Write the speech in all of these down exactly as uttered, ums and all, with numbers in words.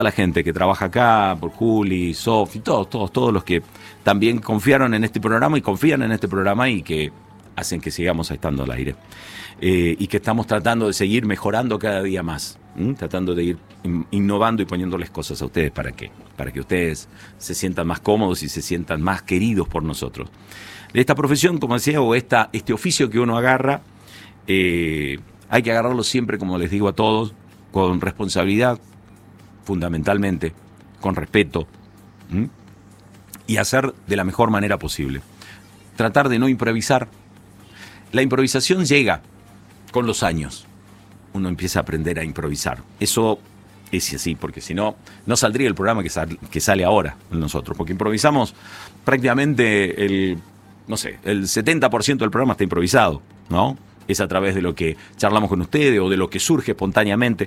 a la gente que trabaja acá, por Juli, Sofi, todos, todos, todos los que también confiaron en este programa y confían en este programa y que hacen que sigamos estando al aire. Eh, y que estamos tratando de seguir mejorando cada día más, ¿m? tratando de ir in- innovando y poniéndoles cosas a ustedes. ¿Para qué? Para que ustedes se sientan más cómodos y se sientan más queridos por nosotros. De esta profesión, como decía, o esta, este oficio que uno agarra, eh, hay que agarrarlo siempre, como les digo a todos, con responsabilidad, fundamentalmente, con respeto, ¿m? y hacer de la mejor manera posible. Tratar de no improvisar. La improvisación llega con los años. Uno empieza a aprender a improvisar. Eso es así, porque si no, no saldría el programa que, sal, que sale ahora en nosotros, porque improvisamos prácticamente el, no sé, el setenta por ciento del programa está improvisado, ¿no? Es a través de lo que charlamos con ustedes o de lo que surge espontáneamente.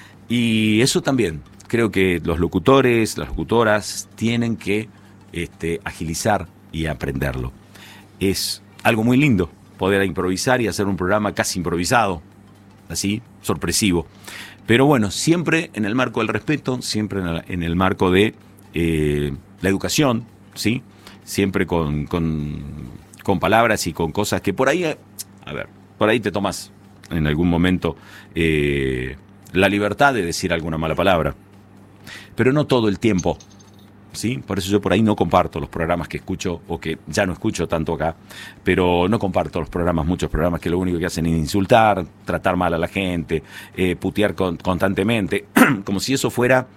Y eso también, creo que los locutores, las locutoras tienen que este, agilizar y aprenderlo. Es algo muy lindo poder improvisar y hacer un programa casi improvisado, así, sorpresivo. Pero bueno, siempre en el marco del respeto, siempre en el, en el marco de eh, la educación, ¿sí? Siempre con, con, con palabras y con cosas que por ahí, a ver, por ahí te tomas en algún momento eh, la libertad de decir alguna mala palabra, pero no todo el tiempo. ¿Sí? Por eso yo por ahí no comparto los programas que escucho o que ya no escucho tanto acá, pero no comparto los programas, muchos programas que lo único que hacen es insultar, tratar mal a la gente, eh, putear con, constantemente, como si eso fuera,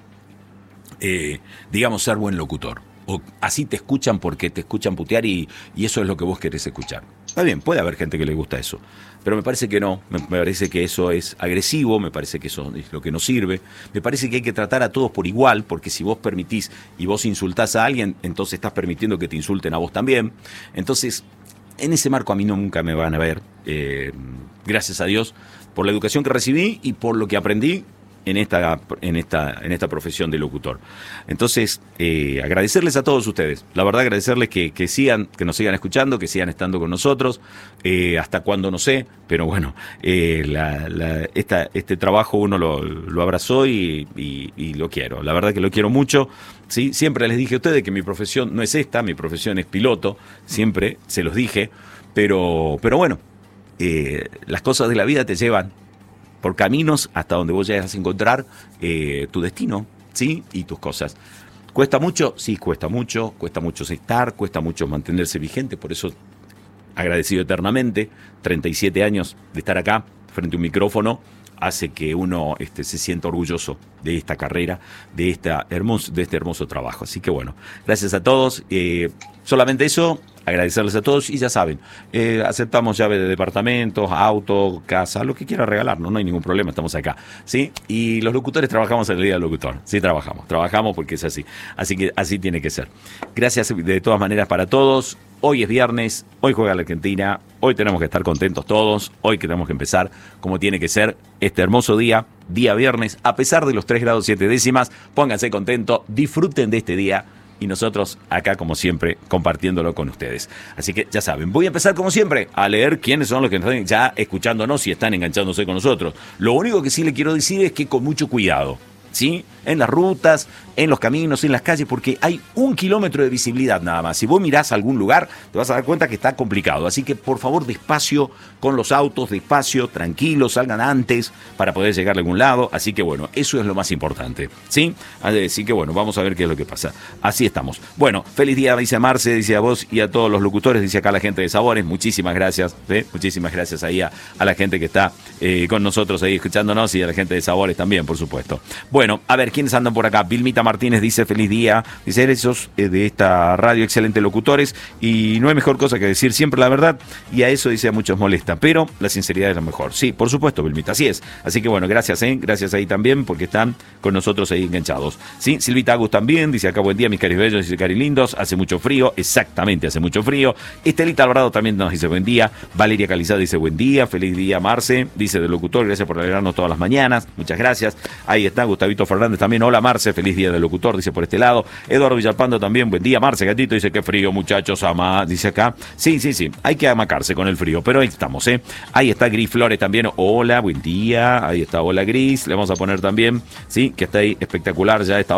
eh, digamos, ser buen locutor. O así te escuchan porque te escuchan putear y, y eso es lo que vos querés escuchar. Está bien, puede haber gente que le gusta eso, pero me parece que no, me parece que eso es agresivo, me parece que eso es lo que no sirve, me parece que hay que tratar a todos por igual, porque si vos permitís y vos insultás a alguien, entonces estás permitiendo que te insulten a vos también. Entonces, en ese marco a mí no, nunca me van a ver, eh, gracias a Dios, por la educación que recibí y por lo que aprendí en esta, en esta, en esta profesión de locutor. Entonces, eh, agradecerles a todos ustedes, la verdad agradecerles que, que sigan, que nos sigan escuchando, que sigan estando con nosotros, eh, hasta cuando no sé, pero bueno, eh, la, la, esta, este trabajo uno lo, lo abrazó y, y, y lo quiero, la verdad que lo quiero mucho, ¿sí? Siempre les dije a ustedes que mi profesión no es esta, mi profesión es piloto, siempre se los dije, pero, pero bueno, eh, las cosas de la vida te llevan por caminos hasta donde vos llegas a encontrar eh, tu destino, ¿sí? Y tus cosas. ¿Cuesta mucho? Sí, cuesta mucho. Cuesta mucho estar, cuesta mucho mantenerse vigente. Por eso, agradecido eternamente, treinta y siete años de estar acá, frente a un micrófono, hace que uno este, se sienta orgulloso de esta carrera, de, esta hermoso, de este hermoso trabajo. Así que bueno, gracias a todos. Eh, solamente eso, agradecerles a todos y ya saben, eh, aceptamos llaves de departamentos, auto, casa, lo que quiera regalarnos, no hay ningún problema, estamos acá, ¿sí? Y los locutores trabajamos en el día del locutor, sí trabajamos, trabajamos porque es así, así que así tiene que ser. Gracias de todas maneras para todos. Hoy es viernes, hoy juega la Argentina, hoy tenemos que estar contentos todos, hoy que tenemos que empezar como tiene que ser este hermoso día, día viernes, a pesar de los tres grados siete décimas, pónganse contentos, disfruten de este día y nosotros acá como siempre compartiéndolo con ustedes. Así que ya saben, voy a empezar como siempre a leer quiénes son los que están ya escuchándonos y están enganchándose con nosotros. Lo único que sí le quiero decir es que con mucho cuidado, ¿sí? En las rutas, en los caminos, en las calles, porque hay un kilómetro de visibilidad nada más. Si vos mirás a algún lugar, te vas a dar cuenta que está complicado. Así que, por favor, despacio con los autos, despacio, tranquilos, salgan antes para poder llegar a algún lado. Así que, bueno, eso es lo más importante, ¿sí? Así que, bueno, vamos a ver qué es lo que pasa. Así estamos. Bueno, feliz día, dice Marce, dice a vos y a todos los locutores, dice acá la gente de Sabores. Muchísimas gracias, ¿eh? Muchísimas gracias ahí a, a la gente que está eh, con nosotros ahí escuchándonos y a la gente de Sabores también, por supuesto. Bueno, a ver, ¿quiénes andan por acá? Vilmita Martínez dice feliz día, dice eres esos eh, de esta radio, excelentes locutores y no hay mejor cosa que decir siempre la verdad y a eso dice a muchos molesta, pero la sinceridad es lo mejor. Sí, por supuesto, Vilmita, así es. Así que bueno, gracias, ¿eh? Gracias ahí también porque están con nosotros ahí enganchados. Sí, Silvita Agus también dice acá buen día mis caris bellos, dice cari lindos, hace mucho frío, exactamente, hace mucho frío. Estelita Alvarado también nos dice buen día, Valeria Calizado dice buen día, feliz día Marce, dice del locutor, gracias por alegrarnos todas las mañanas, muchas gracias. Ahí está Gustavo Gustavito Fernández también. Hola Marce, feliz día del locutor, dice por este lado. Eduardo Villalpando también, buen día. Marce Gatito dice que frío, muchachos, ama, dice acá. Sí, sí, sí, hay que amacarse con el frío, pero ahí estamos, ¿eh? Ahí está Gris Flores también. Hola, buen día. Ahí está, hola Gris. Le vamos a poner también, sí, que está ahí espectacular ya esta